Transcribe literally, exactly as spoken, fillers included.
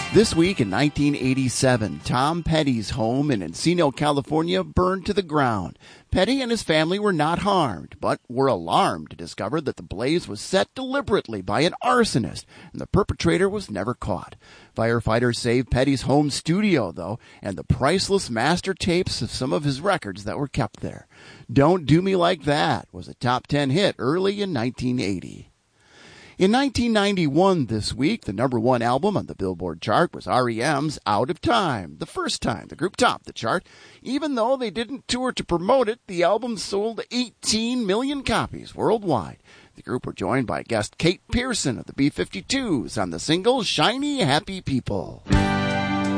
This week in nineteen eighty-seven, Tom Petty's home in Encino, California burned to the ground. Petty and his family were not harmed, but were alarmed to discover that the blaze was set deliberately by an arsonist, and the perpetrator was never caught. Firefighters saved Petty's home studio, though, and the priceless master tapes of some of his records that were kept there. Don't Do Me Like That was a top ten hit early in nineteen eighty. In nineteen ninety-one this week, the number one album on the Billboard chart was R E M's Out of Time, the first time the group topped the chart. Even though they didn't tour to promote it, the album sold eighteen million copies worldwide. The group were joined by guest Kate Pearson of the B fifty-twos on the single Shiny Happy People.